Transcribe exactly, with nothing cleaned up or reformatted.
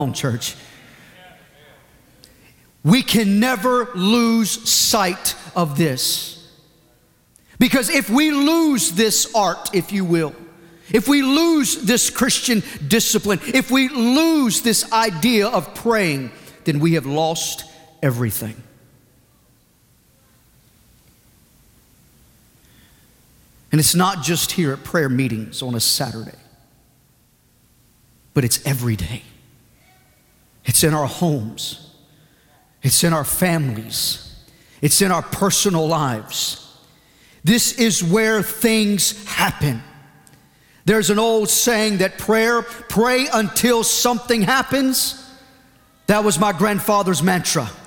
on, church. We can never lose sight of this. Because if we lose this art, if you will, if we lose this Christian discipline, if we lose this idea of praying, then we have lost everything. And it's not just here at prayer meetings on a Saturday, but it's every day. It's in our homes. It's in our families. It's in our personal lives. This is where things happen. There's an old saying that prayer, pray until something happens. That was my grandfather's mantra.